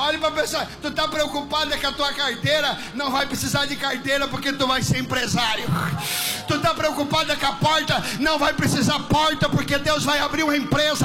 Olha para a pessoa, tu está preocupada com a tua carteira? Não vai precisar de carteira, porque tu vai ser empresário. Tu está preocupada com a porta? Não vai precisar porta, porque Deus vai abrir uma empresa